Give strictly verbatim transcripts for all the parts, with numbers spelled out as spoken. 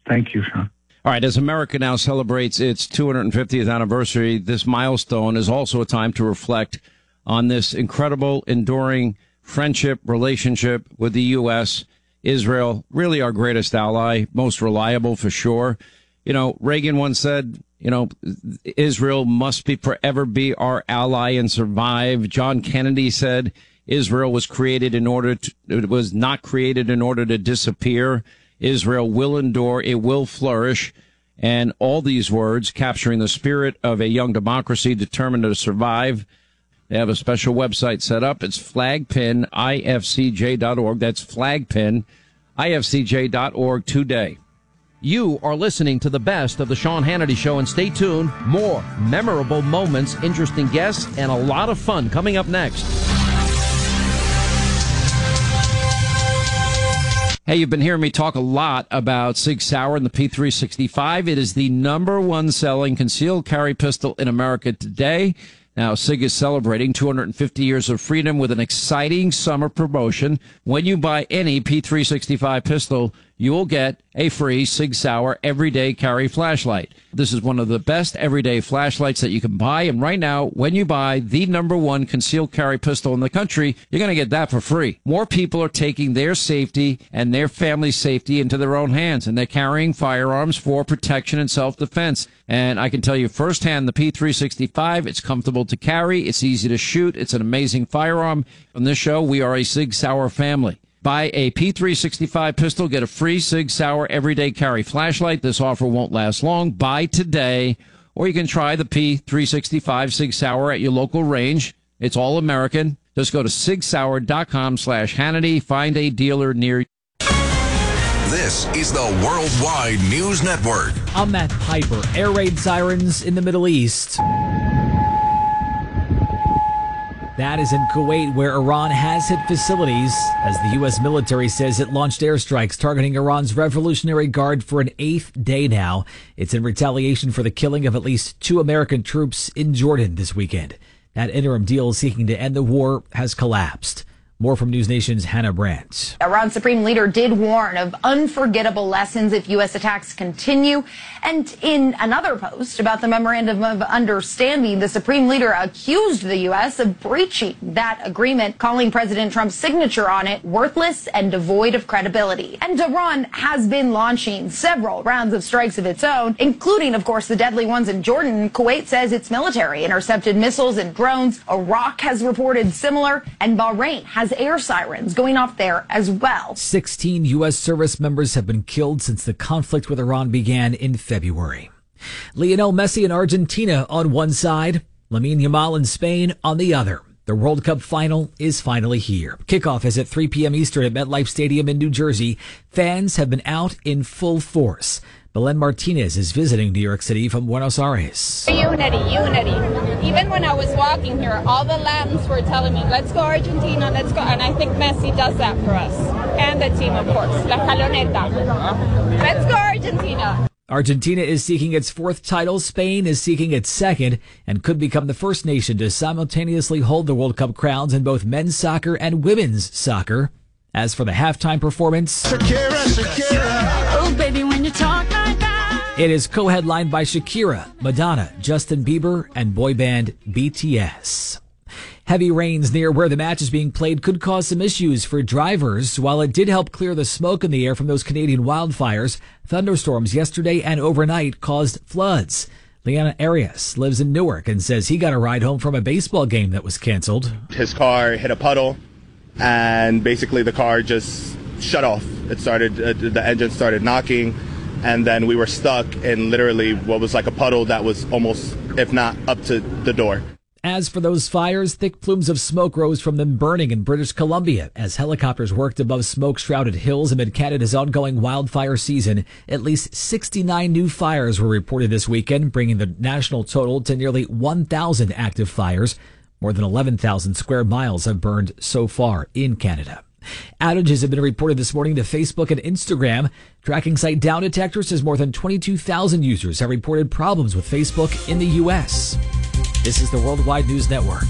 Thank you, Sean. All right, as America now celebrates its two hundred fiftieth anniversary, this milestone is also a time to reflect on this incredible, enduring friendship, relationship with the U S, Israel, really our greatest ally, most reliable for sure. You know, Reagan once said, you know, Israel must be forever be our ally and survive. John Kennedy said Israel was created in order to, it was not created in order to disappear. Israel will endure, it will flourish. And all these words capturing the spirit of a young democracy determined to survive. They have a special website set up. It's flagpin I F C J dot org. That's flagpin I F C J dot org today. You are listening to the best of the Sean Hannity Show, and stay tuned. More memorable moments, interesting guests, and a lot of fun coming up next. Hey, you've been hearing me talk a lot about Sig Sauer and the P three sixty-five. It is the number one selling concealed carry pistol in America today. Now, Sig is celebrating two hundred fifty years of freedom with an exciting summer promotion. When you buy any P three sixty-five pistol, you will get a free Sig Sauer everyday carry flashlight. This is one of the best everyday flashlights that you can buy. And right now, when you buy the number one concealed carry pistol in the country, you're going to get that for free. More people are taking their safety and their family's safety into their own hands, and they're carrying firearms for protection and self-defense. And I can tell you firsthand, the P three sixty-five, it's comfortable to carry, it's easy to shoot, it's an amazing firearm. On this show, we are a Sig Sauer family. Buy a P three sixty-five pistol, get a free Sig Sauer everyday carry flashlight. This offer won't last long. Buy today, or you can try the P three sixty-five Sig Sauer at your local range. It's all American. Just go to sig sauer dot com slash Hannity. Find a dealer near you. This is the Worldwide News Network. I'm Matt Piper. Air raid sirens in the Middle East. That is in Kuwait, where Iran has hit facilities, as the U S military says it launched airstrikes targeting Iran's Revolutionary Guard for an eighth day now. It's in retaliation for the killing of at least two American troops in Jordan this weekend. That interim deal seeking to end the war has collapsed. More from News Nation's Hannah Brandt. Iran's supreme leader did warn of unforgettable lessons if U S attacks continue. And in another post about the Memorandum of Understanding, the supreme leader accused the U S of breaching that agreement, calling President Trump's signature on it worthless and devoid of credibility. And Iran has been launching several rounds of strikes of its own, including, of course, the deadly ones in Jordan. Kuwait says its military intercepted missiles and drones. Iraq has reported similar, and Bahrain has air sirens going off there as well. sixteen U S service members have been killed since the conflict with Iran began in February. Lionel Messi in Argentina on one side, Lamine Yamal in Spain on the other. The World Cup final is finally here. Kickoff is at three p.m. Eastern at MetLife Stadium in New Jersey. Fans have been out in full force. Belen Martinez is visiting New York City from Buenos Aires. Unity, unity. Even when I was walking here, all the Latins were telling me, let's go Argentina, let's go. And I think Messi does that for us. And the team, of course. La Caloneta. Let's go Argentina. Argentina is seeking its fourth title. Spain is seeking its second and could become the first nation to simultaneously hold the World Cup crowns in both men's soccer and women's soccer. As for the halftime performance, Shakira, Shakira. Oh, baby, when you talk like that. It is co-headlined by Shakira, Madonna, Justin Bieber, and boy band B T S. Heavy rains near where the match is being played could cause some issues for drivers. While it did help clear the smoke in the air from those Canadian wildfires, thunderstorms yesterday and overnight caused floods. Leona Arias lives in Newark and says he got a ride home from a baseball game that was canceled. His car hit a puddle, and basically the car just shut off. It started, uh, the engine started knocking, and then we were stuck in literally what was like a puddle that was almost, if not up to the door. As for those fires, thick plumes of smoke rose from them burning in British Columbia as helicopters worked above smoke-shrouded hills amid Canada's ongoing wildfire season. At least sixty-nine new fires were reported this weekend, bringing the national total to nearly one thousand active fires. More than eleven thousand square miles have burned so far in Canada. Outages have been reported this morning to Facebook and Instagram. Tracking site Down Detector says more than twenty-two thousand users have reported problems with Facebook in the U S. This is the Worldwide News Network.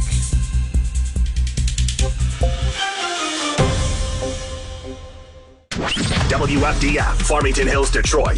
W F D F, Farmington Hills, Detroit.